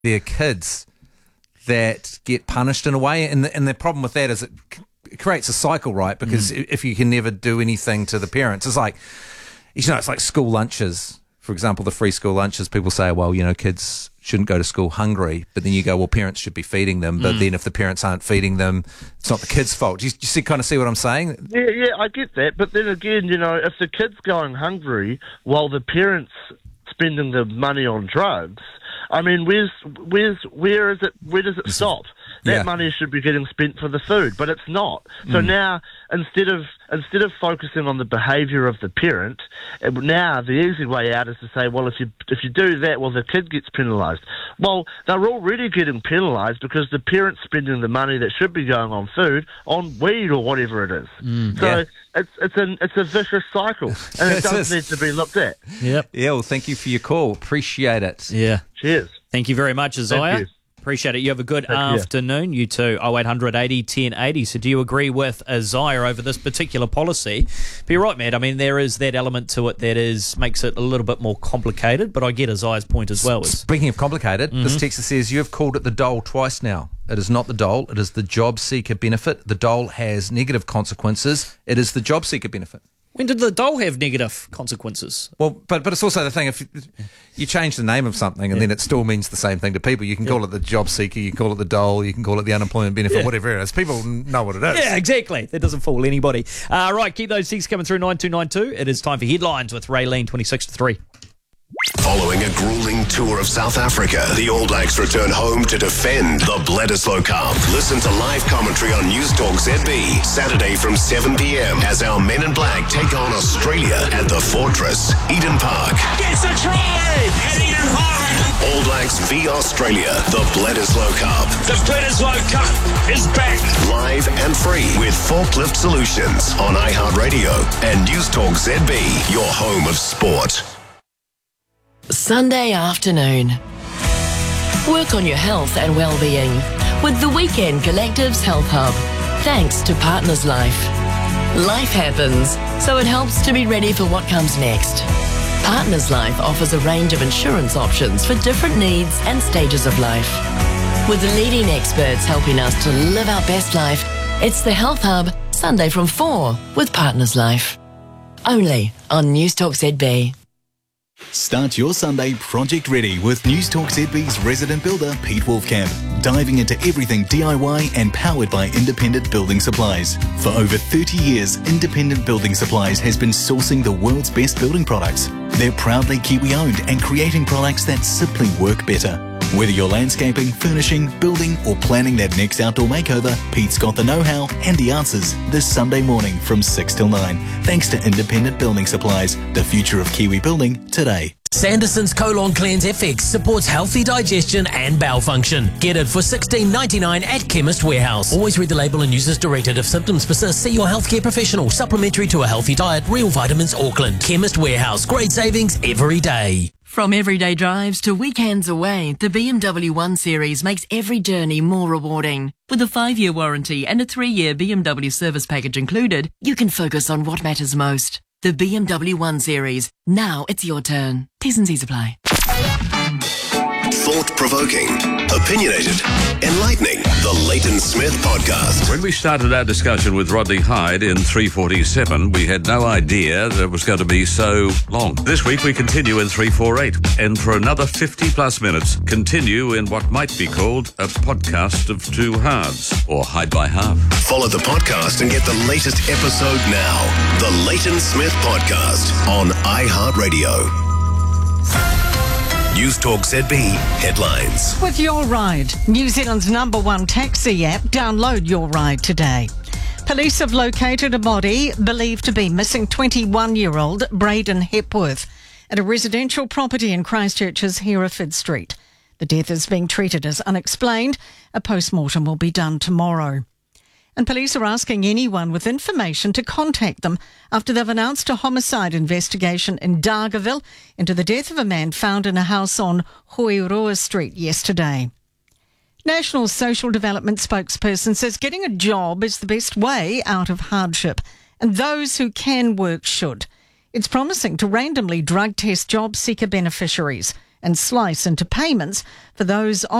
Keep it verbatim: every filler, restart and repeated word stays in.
their kids that get punished in a way. And the, and the problem with that is it, c- it creates a cycle, right? Because mm. if you can never do anything to the parents, it's like, you know, it's like school lunches. For example, the free school lunches, people say, well, you know, kids shouldn't go to school hungry. But then you go, well, parents should be feeding them. But mm. then if the parents aren't feeding them, it's not the kids' fault. Do you, do you see, kind of see what I'm saying? Yeah, yeah, I get that. But then again, you know, if the kid's going hungry while the parents spending the money on drugs, I mean, where's, where's, where is it, where does it stop? That yeah. money should be getting spent for the food, but it's not. So mm. now, instead of instead of focusing on the behaviour of the parent, it, now the easy way out is to say, well, if you if you do that, well, the kid gets penalised. Well, they're already getting penalised because the parent's spending the money that should be going on food on weed or whatever it is. Mm, so yeah. it's it's an it's a vicious cycle, and it does need to be looked at. Yep. Yeah. Well, thank you for your call. Appreciate it. Yeah. Cheers. Thank you very much, Isaiah. Thank you. Appreciate it. You have a good Thank afternoon. You. you too. oh eight hundred eighty ten eighty. So do you agree with Isaiah over this particular policy? But you're right, Matt. I mean, there is that element to it that is makes it a little bit more complicated, but I get Isaiah's point as well. Speaking of complicated, mm-hmm. this texter says, you have called it the dole twice now. It is not the dole. It is the job seeker benefit. The dole has negative consequences. It is the job seeker benefit. When did the dole have negative consequences? Well, but but it's also the thing, if you, you change the name of something and yeah. then it still means the same thing to people, you can yeah. call it the job seeker, you can call it the dole, you can call it the unemployment benefit, yeah. whatever it is. People know what it is. Yeah, exactly. That doesn't fool anybody. Uh, right, keep those things coming through nine two nine two. It is time for headlines with Raylene, twenty-six to three. Following a grueling tour of South Africa, the All Blacks return home to defend the Bledisloe Cup. Listen to live commentary on News Talk Z B, Saturday from seven p.m. as our men in black take on Australia at the Fortress, Eden Park. Gets a try at Eden Park. All Blacks v Australia, the Bledisloe Cup. The Bledisloe Cup is back. Live and free with Forklift Solutions on iHeartRadio and News Talk Z B, your home of sport. Sunday afternoon. Work on your health and well-being with the Weekend Collectives Health Hub. Thanks to Partners Life. Life happens, so it helps to be ready for what comes next. Partners Life offers a range of insurance options for different needs and stages of life. With the leading experts helping us to live our best life, it's the Health Hub, Sunday from four with Partners Life. Only on News Talk Z B. Start your Sunday project ready with News Talk Z B's resident builder Pete Wolfcamp, diving into everything D I Y and powered by Independent Building Supplies. For over thirty years, Independent Building Supplies has been sourcing the world's best building products. They're proudly Kiwi owned and creating products that simply work better. Whether you're landscaping, furnishing, building or planning that next outdoor makeover, Pete's got the know-how and the answers this Sunday morning from six till nine. Thanks to Independent Building Supplies, the future of Kiwi building today. Sanderson's Colon Cleanse F X supports healthy digestion and bowel function. Get it for sixteen ninety-nine at Chemist Warehouse. Always read the label and use as directed. If symptoms persist, see your healthcare professional. Supplementary to a healthy diet. Real Vitamins Auckland. Chemist Warehouse. Great savings every day. From everyday drives to weekends away, the B M W one Series makes every journey more rewarding. With a five-year warranty and a three-year B M W service package included, you can focus on what matters most. The B M W one Series. Now it's your turn. T's and C's apply. Thought-provoking, opinionated, enlightening. The Leighton Smith Podcast. When we started our discussion with Rodney Hyde in three forty-seven, we had no idea that it was going to be so long. This week we continue in three forty-eight, and for another fifty plus minutes, continue in what might be called a podcast of two halves, or Hyde by half. Follow the podcast and get the latest episode now. The Leighton Smith Podcast on iHeartRadio. News Talk Z B headlines. With Your Ride, New Zealand's number one taxi app, download Your Ride today. Police have located a body believed to be missing twenty-one-year-old Braden Hepworth at a residential property in Christchurch's Hereford Street. The death is being treated as unexplained. A post-mortem will be done tomorrow. And police are asking anyone with information to contact them after they've announced a homicide investigation in Dargaville into the death of a man found in a house on Hoiroa Street yesterday. National Social Development spokesperson says getting a job is the best way out of hardship, and those who can work should. It's promising to randomly drug test job seeker beneficiaries and slice into payments for those